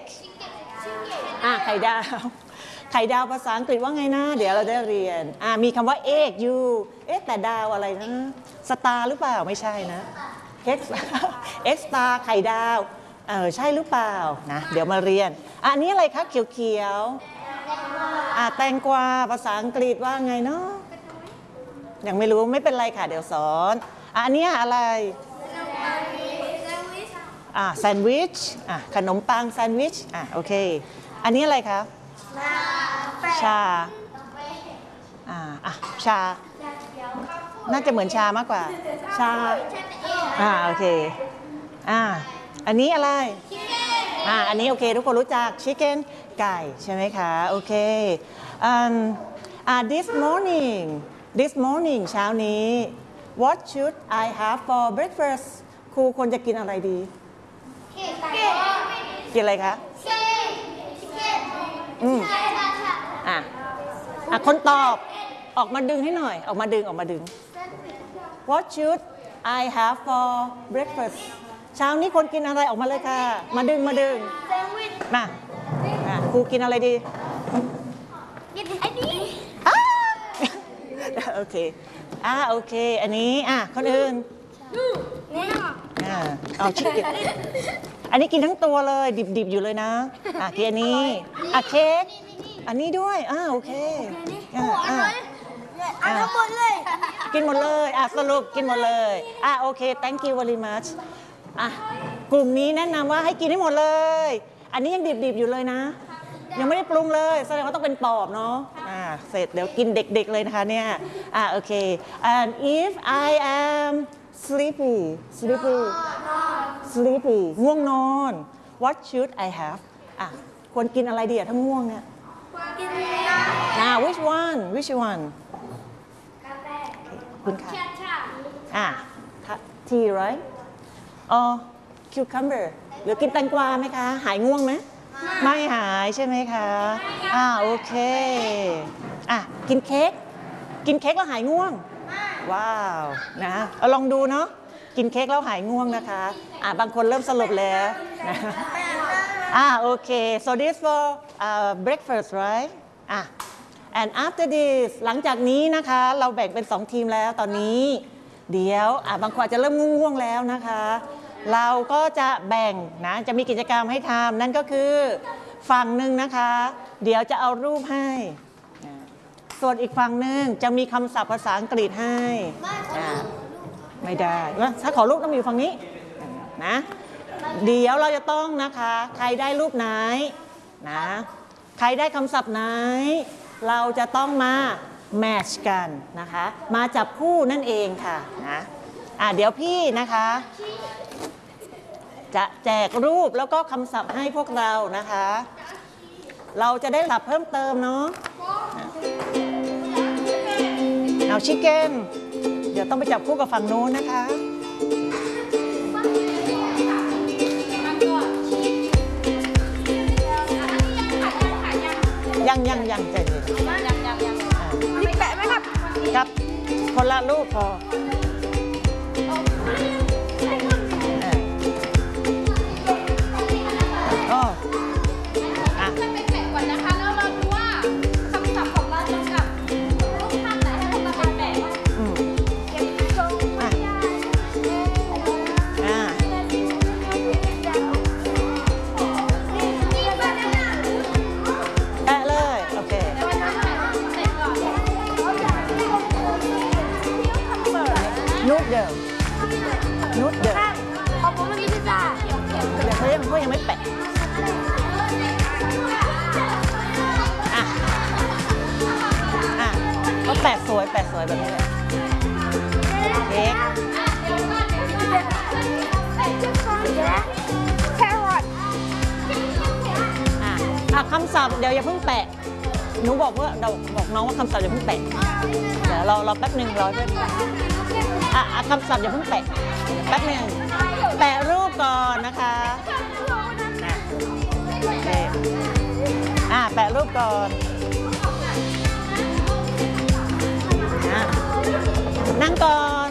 ไข่ดาวไข่ดาวภาษาอังกฤษว่าไงนะเดี๋ยวเราได้เรียนมีคำว่า egg อยู่แต่ดาวอะไรนะสตาร์หรือเปล่าไม่ใช่นะ x star ไข่ดาวใช่หรือเปล่านะเดี๋ยวมาเรียนอันนี้อะไรคะเขียวแตงกวาภาษาอังกฤษว่าไงเนาะยังไม่รู้ไม่เป็นไรค่ะเดี๋ยวสอนอันนี้อะไรแซนด์วิชขนมปังแซนด์วิชโอเคอันนี้อะไรคะชาชาน่าจะเหมือนชามากกว่าชาโอเคอันนี้อะไรอันนี้โอเคทุกคนรู้จักชิคเก้นไก่ใช่ไหมคะโอเคthis morning เช้านี้ what should I have for breakfast ครูควรจะกินอะไรดีกินอะไรคะคนตอบออกมาดึงให้หน่อยออกมาดึง what should I have for breakfast เช้านี้คนกินอะไรออกมาเลยค่ะมาดึงมาครูกินอะไรดีกินอันนี้โอเคโอเคอันนี้คนอื่นเอาชิคกี้อันนี้กินทั้งตัวเลยดิบๆอยู่เลยนะกินอันนี้เค้กอันนี้ด้วยโอเคทั้งหมดเลยกินหมดเลยสรุปกินหมดเลยโอเค thank you very much กลุ่มนี้แนะนำว่าให้กินให้หมดเลยอันนี้ยังดิบๆอยู่เลยนะยังไม่ได้ปรุงเลยแสดงว่าต้องเป็นปอบเนาะเสร็จเดี๋ยวกินเด็กๆเลยนะคะเนี่ยโอเค and if I am sleepy ง่วงนอน what should I have ควรกินอะไรดีถ้าง่วงเนี่ยกิน which one คุณค่ะtea right cucumber หรือกินแตงกวาไหมคะหายง่วงไหมไม่หายใช่ไหมคะโอเคกินเค้กแล้วหายง่วงว้าวนะเอาลองดูเนาะกินเค้กแล้วหายง่วงนะคะบางคนเริ่มสลบแล้วนะโอเค so this for breakfast right and after this หลังจากนี้นะคะเราแบ่งเป็น2ทีมแล้วตอนนี้เดี๋ยวบางคนอาจจะเริ่มง่วงแล้วนะคะเราก็จะแบ่งนะจะมีกิจกรรมให้ทำนั่นก็คือฝั่งหนึ่งนะคะเดี๋ยวจะเอารูปให้ส่วนอีกฝั่งหนึ่งจะมีคำศัพท์ภาษาอังกฤษให้ไม่ได้ถ้าขอรูปต้องอยู่ฝั่งนี้นะเดี๋ยวเราจะต้องนะคะใครได้รูปไหนนะใครได้คำศัพท์ไหนเราจะต้องมาแมทช์กันนะคะมาจับคู่นั่นเองค่ะนะเดี๋ยวพี่นะคะจะแจกรูปแล้วก็คำศัพท์ให้พวกเรานะคะเราจะได้ศัพท์เพิ่มเติมเนาะเอาชิคเก้นเดี๋ยวต้องไปจับคู่กับฝั่งโน้นนะคะยังใจเย็นมีแปะไหมครับครับคนละรูปพอจะไปแปะก่อนนะคะแล้วเราดูว่าคำศัพท์ของเราตรงกับรูปภาพไหนให้พวกเราไปแปะเก็บทรงไว้ได้แปะเลยโอเคนูดเดิมของผมมันมีพิซซ่าเดี๋ยวเขายังไม่แปะก็แปะสวยแบบนี้เลยเค้กแครอทคำศัพท์เดี๋ยวอย่าเพิ่งแปะหนูบอกน้องว่าคำศัพท์อย่าเพิ่งแปะเดี๋ยวเราแป๊บหนึ่งรอแป๊บนึงคำศัพท์อย่าเพิ่งแปะแป๊บหนึ่งแปะรูปก่อนนะคะแปะรูปก่อนนั่งก่อน